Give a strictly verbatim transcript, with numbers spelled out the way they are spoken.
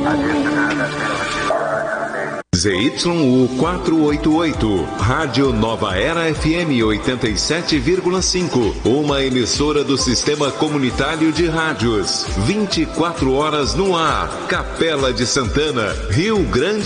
Z Y U quatrocentos e oitenta e oito, Rádio Nova Era F M oitenta e sete vírgula cinco, uma emissora do Sistema Comunitário de Rádios, vinte e quatro horas no ar, Capela de Santana, Rio Grande